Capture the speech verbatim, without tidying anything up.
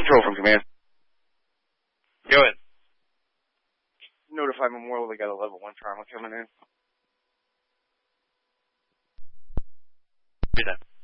Control from command. Go ahead. Notify Memorial they got a level one trauma coming in. Do that.